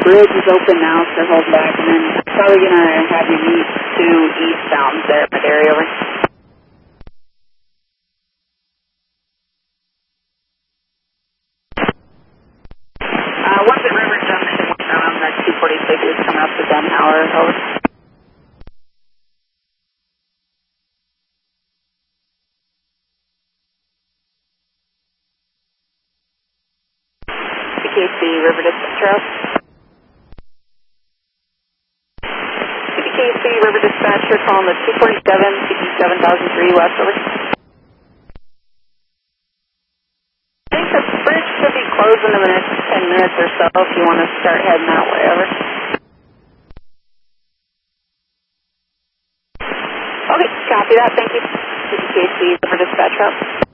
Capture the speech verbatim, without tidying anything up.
bridge is open now, so hold back, and then probably gonna have you meet two eastbound there, my area over. Uh, one's at River Junction, westbound, that's two forty-six is coming up to Dunhauer, over. C K C River Dispatch Route. C K C River Dispatch, you're calling the two forty-seven, C P seven thousand three west, over. I think the bridge should be closed in the next ten minutes or so if you want to start heading that way, over. Okay, copy that, thank you. C K C River Dispatch Route.